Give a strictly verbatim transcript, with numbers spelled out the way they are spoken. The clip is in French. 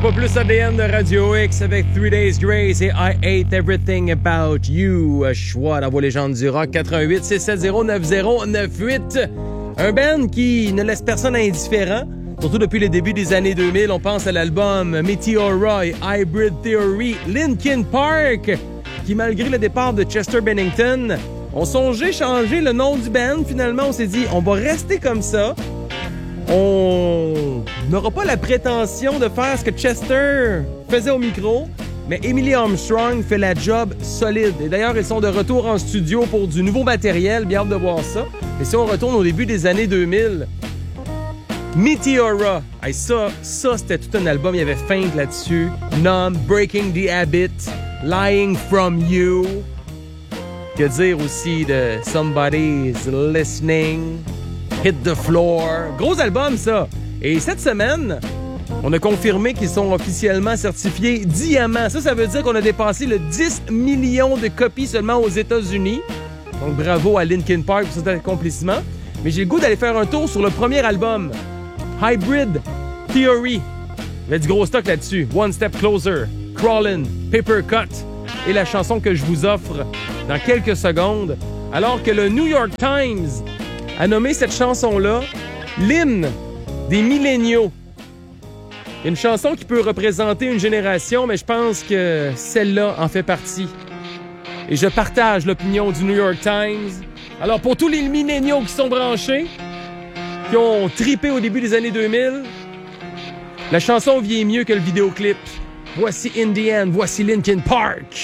pas plus A D N de Radio X avec Three Days Grace et I Hate Everything About You. Choix la voix légende du rock, quatre un huit six sept zéro neuf zéro neuf huit. Un band qui ne laisse personne indifférent. Surtout depuis le début des années deux mille, on pense à l'album Meteora et Hybrid Theory. Linkin Park, qui malgré le départ de Chester Bennington, ont songé changer le nom du band. Finalement, on s'est dit, on va rester comme ça. On n'aura pas la prétention de faire ce que Chester faisait au micro, mais Emily Armstrong fait la job solide. Et d'ailleurs, ils sont de retour en studio pour du nouveau matériel. Bien hâte de voir ça. Et si on retourne au début des années deux mille... Meteora, hey, ça, ça c'était tout un album, il y avait Faint là-dessus, Numb, Breaking the Habit, Lying from You, que dire aussi de Somebody's Listening, Hit the Floor, gros album ça. Et cette semaine, on a confirmé qu'ils sont officiellement certifiés diamant. Ça, ça veut dire qu'on a dépassé le dix millions de copies seulement aux États-Unis. Donc bravo à Linkin Park pour cet accomplissement. Mais j'ai le goût d'aller faire un tour sur le premier album, Hybrid Theory. Il y a du gros stock là-dessus. One Step Closer, Crawlin', Paper Cut et la chanson que je vous offre dans quelques secondes. Alors que le New York Times a nommé cette chanson-là l'hymne des milléniaux. Une chanson qui peut représenter une génération, mais je pense que celle-là en fait partie. Et je partage l'opinion du New York Times. Alors pour tous les milléniaux qui sont branchés, qui ont tripé au début des années deux mille, la chanson vieillit mieux que le vidéoclip. Voici In the End, voici Linkin Park.